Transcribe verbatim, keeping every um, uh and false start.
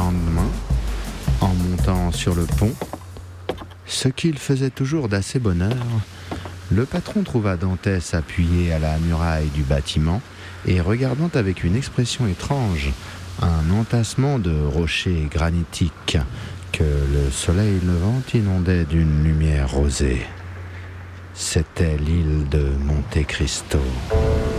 lendemain, en montant sur le pont, ce qu'il faisait toujours d'assez bonne heure, le patron trouva Dantès appuyé à la muraille du bâtiment et regardant avec une expression étrange un entassement de rochers granitiques que le soleil levant inondait d'une lumière rosée. C'était l'île de Monte Cristo.